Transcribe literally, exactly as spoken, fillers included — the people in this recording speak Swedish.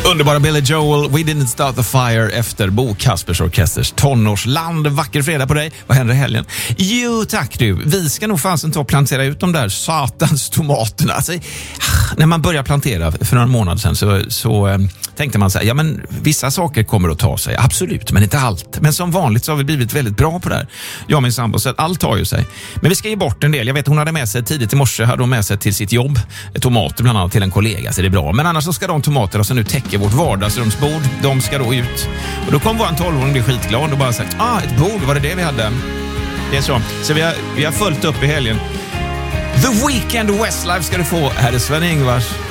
Underbara Billy Joel, We Didn't Start the Fire efter Bo Kaspers Orkesters tonårsland. Vacker fredag på dig. Vad händer i helgen? Jo tack du, vi ska nog fanns inte plantera ut de där satans tomaterna. Alltså, när man börjar plantera för några månader sedan så, så eh, tänkte man så här, ja men vissa saker kommer att ta sig, absolut, men inte allt. Men som vanligt så har vi blivit väldigt bra på det här. Jag och min sambo, så att allt tar ju sig. Men vi ska ge bort en del. Jag vet hon hade med sig tidigt i morse, hade hon med sig till sitt jobb tomater bland annat till en kollega, så det är bra. Men annars så ska de tomater som nu täcker vårt vardagsrumsbord, de ska då ut. Och då kom vår tolvåring bli skitglad och bara sagt, ah, ett bord, var det det vi hade? Det är så. Så vi har, vi har följt upp i helgen. The Weekend Westlife ska du få. Här är Sven Ingvars.